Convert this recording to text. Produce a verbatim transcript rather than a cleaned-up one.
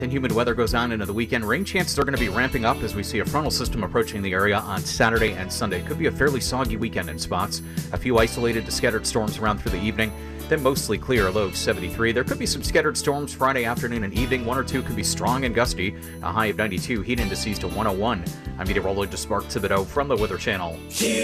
And humid weather goes on into the weekend. Rain chances are going to be ramping up as we see a frontal system approaching the area on Saturday and Sunday. Could be a fairly soggy weekend in spots. A few isolated to scattered storms around through the evening. Then mostly clear, a low of seventy-three. There could be some scattered storms Friday afternoon and evening. One or two could be strong and gusty. A high of ninety-two. Heat indices to one oh one. I'm meteorologist Mark Thibodeau from the Weather Channel.